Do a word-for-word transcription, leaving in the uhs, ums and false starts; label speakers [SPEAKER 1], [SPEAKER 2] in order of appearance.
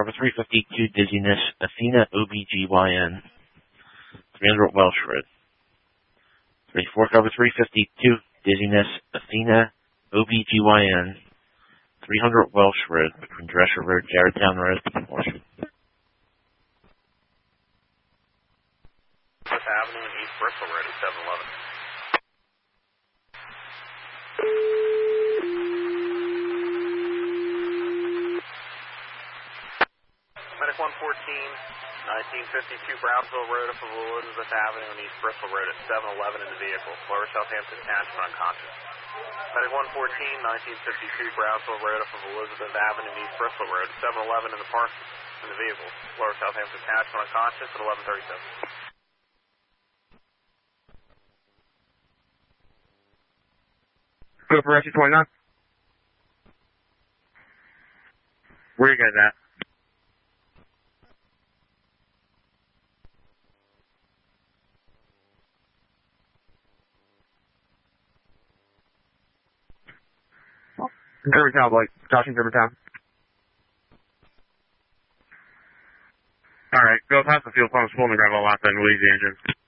[SPEAKER 1] cover three fifty-two, dizziness, Athena, O B G Y N, three hundred Welsh Road. three four, cover three fifty-two, dizziness, Athena, O B G Y N, three hundred Welsh Road, between Drescher Road, Jaredtown Road, and Horsham.
[SPEAKER 2] Fifth Avenue and East Bristol Road at seven eleven. Medic one fourteen, nineteen fifty-two Brownsville Road up of Elizabeth Avenue and East Bristol Road at seven eleven in the vehicle. Lower Southampton attachment unconscious. Medic one fourteen, nineteen fifty-two Brownsville Road up of Elizabeth Avenue and East Bristol Road at seven eleven in the park in the vehicle. Lower Southampton attachment unconscious at eleven thirty-seven.
[SPEAKER 3] Go for rescue twenty-nine. Where you guys at? Germantown, Blake. Joshing Germantown. Alright, go past the fuel pumps, pull in the gravel lot, then release the engine.